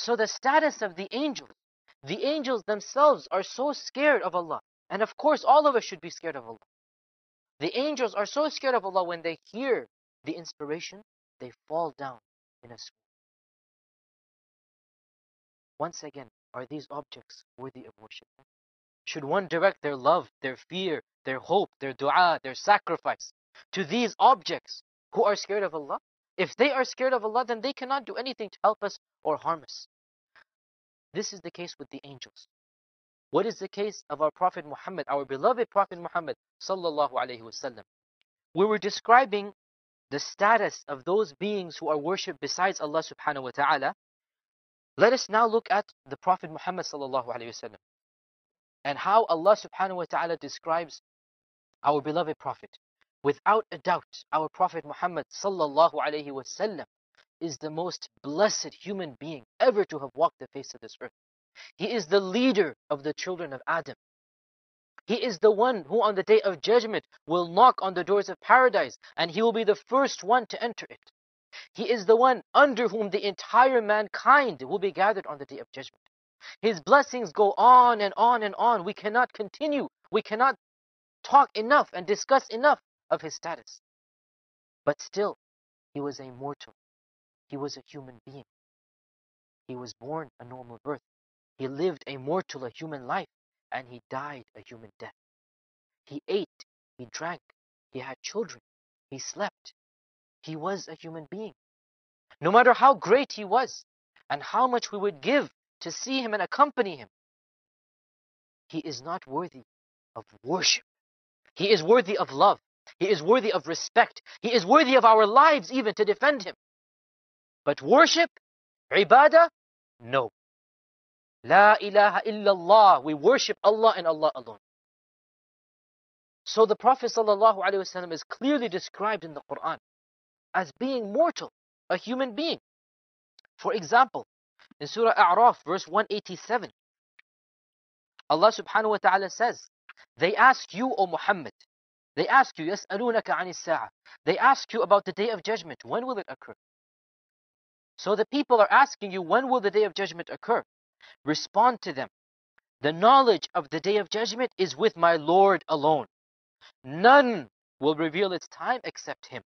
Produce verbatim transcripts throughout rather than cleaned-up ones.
So the status of the angels, the angels themselves are so scared of Allah. And of course, all of us should be scared of Allah. The angels are so scared of Allah, when they hear the inspiration, they fall down in a swoon. Once again, are these objects worthy of worship? Should one direct their love, their fear, their hope, their dua, their sacrifice to these objects who are scared of Allah? If they are scared of Allah, then they cannot do anything to help us or harm us. This is the case with the angels. What is the case of our Prophet Muhammad, our beloved Prophet Muhammad sallallahu alaihi wasallam? We were describing the status of those beings who are worshipped besides Allah subhanahu wa ta'ala. Let us now look at the Prophet Muhammad sallallahu alaihi wasallam and how Allah subhanahu wa ta'ala describes our beloved Prophet. Without a doubt, our Prophet Muhammad sallallahu alaihi wasallam is the most blessed human being ever to have walked the face of this earth. He is the leader of the children of Adam. He is the one who on the day of judgment will knock on the doors of paradise, and he will be the first one to enter it. He is the one under whom the entire mankind will be gathered on the day of judgment. His blessings go on and on and on. We cannot continue. We cannot talk enough and discuss enough of his status. But still, he was a mortal. He was a human being. He was born a normal birth. He lived a mortal, a human life, and he died a human death. He ate, he drank, he had children, he slept. He was a human being. No matter how great he was, and how much we would give to see him and accompany him, he is not worthy of worship. He is worthy of love. He is worthy of respect. He is worthy of our lives even to defend him. But worship, ibadah, no. La ilaha illallah. We worship Allah and Allah alone. So the Prophet sallallahu alaihi wasallam is clearly described in the Quran as being mortal, a human being. For example, in Surah A'raf, verse one eighty-seven, Allah subhanahu wa ta'ala says, they ask you, O Muhammad, they ask you, يَسْأَلُونَكَ عَنِ السَّاعَةِ. They ask you about the day of judgment. When will it occur? So the people are asking you, when will the day of judgment occur? Respond to them. The knowledge of the day of judgment is with my Lord alone. None will reveal its time except Him.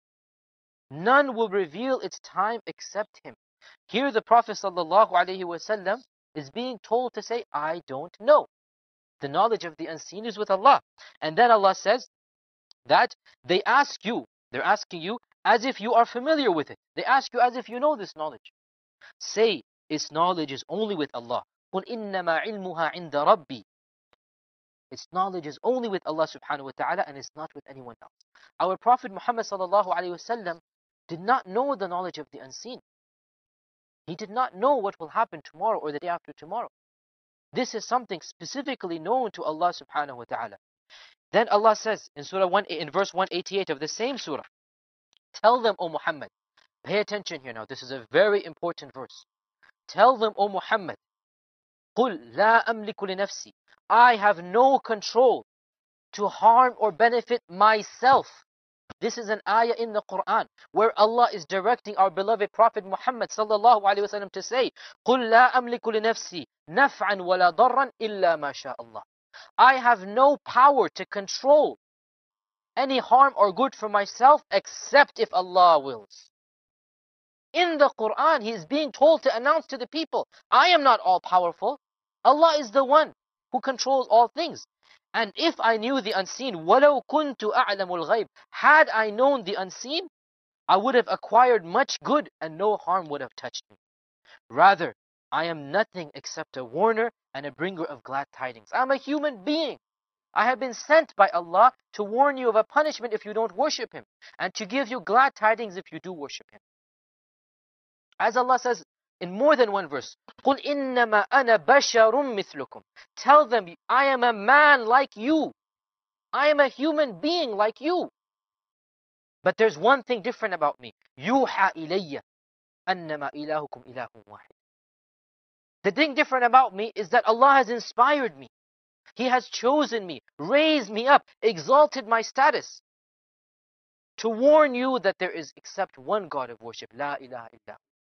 None will reveal its time except Him. Here the Prophet sallallahu alaihi wasallam is being told to say, I don't know. The knowledge of the unseen is with Allah. And then Allah says that they ask you, they're asking you as if you are familiar with it. They ask you as if you know this knowledge. Say, its knowledge is only with Allah. قُلْ إِنَّمَا عِلْمُهَا عِنْدَ رَبِّي. Its knowledge is only with Allah subhanahu wa ta'ala, and it's not with anyone else. Our Prophet Muhammad sallallahu alaihi wasallam did not know the knowledge of the unseen. He did not know what will happen tomorrow or the day after tomorrow. This is something specifically known to Allah subhanahu wa ta'ala. Then Allah says in Surah one, in verse one eighty-eight of the same surah, tell them, O Muhammad, pay attention here now, this is a very important verse. Tell them, O Muhammad, قُلْ لَا أَمْلِكُ لِنَفْسِي. I have no control to harm or benefit myself. This is an ayah in the Quran where Allah is directing our beloved Prophet Muhammad sallallahu alaihi wasallam to say, قُلْ لَا أَمْلِكُ لِنَفْسِي نَفْعًا وَلَا ضَرًّا إِلَّا مَا شَاءَ اللَّهُ. I have no power to control any harm or good for myself except if Allah wills. In the Quran, He is being told to announce to the people, I am not all powerful. Allah is the one who controls all things. And if I knew the unseen, وَلَوْ كُنْتُ أَعْلَمُ الْغَيْبِ, had I known the unseen, I would have acquired much good and no harm would have touched me. Rather, I am nothing except a warner and a bringer of glad tidings. I'm a human being. I have been sent by Allah to warn you of a punishment if you don't worship Him, and to give you glad tidings if you do worship Him. As Allah says in more than one verse, قُلْ إِنَّمَا أَنَا بَشَرٌ مِثْلُكُمْ. Tell them, I am a man like you. I am a human being like you. But there's one thing different about me. يُوحَى إِلَيَّ أَنَّمَا إِلَهُكُمْ إِلَهٌ وَاحِدٌ. The thing different about me is that Allah has inspired me. He has chosen me, raised me up, exalted my status to warn you that there is except one God of worship, La ilaha illa.